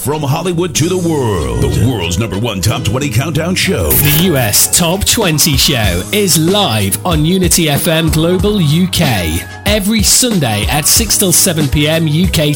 from Hollywood to the world. The world's #1 Top 20 Countdown Show. The US Top 20 Show is live on Unity FM Global UK every Sunday at 6 till 7 p.m. UK